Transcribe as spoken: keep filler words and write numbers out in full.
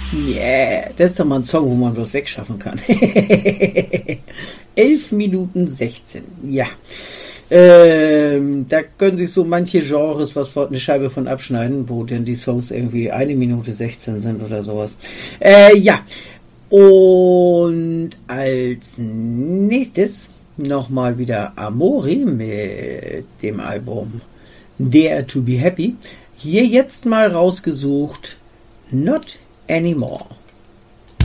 Yeah, das ist doch mal ein Song, wo man was wegschaffen kann. elf Minuten sechzehn, ja. Ähm, da können sich so manche Genres was eine Scheibe von abschneiden, wo denn die Songs irgendwie eine Minute sechzehn sind oder sowas. Äh, ja. Und als nächstes nochmal wieder Amore mit dem Album Dare to be Happy. Hier jetzt mal rausgesucht Not Anymore.